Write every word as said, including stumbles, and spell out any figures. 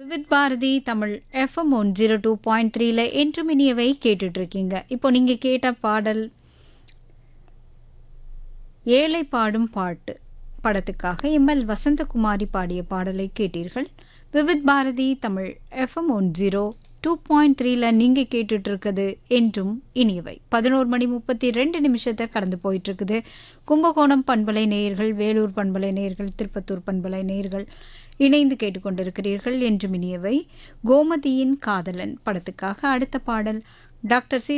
Vividh Bharathi Tamil FM one zero two point த்ரீல என்று மினியவை கேட்டுட்ருக்கீங்க. இப்போ நீங்கள் கேட்ட பாடல் ஏழை பாடும் பாட்டு படத்துக்காக எம்எல் வசந்தகுமாரி பாடிய பாடலை கேட்டீர்கள். Vividh Bharathi Tamil FM one zero two point த்ரீல நீங்கள் கேட்டுட்ருக்குது என்றும் இனியவை. பதினோரு மணி முப்பத்தி ரெண்டு நிமிஷத்தை கடந்து போயிட்டுருக்குது. கும்பகோணம் பண்பலை நேயர்கள், வேலூர் பண்பலை நேயர்கள், திருப்பத்தூர் பண்பலை நேயர்கள் இணைந்து கேட்டுக்கொண்டிருக்கிறீர்கள். என்றும் இனியவை. கோமதியின் காதலன் படத்துக்காக அடுத்த பாடல் டாக்டர் சி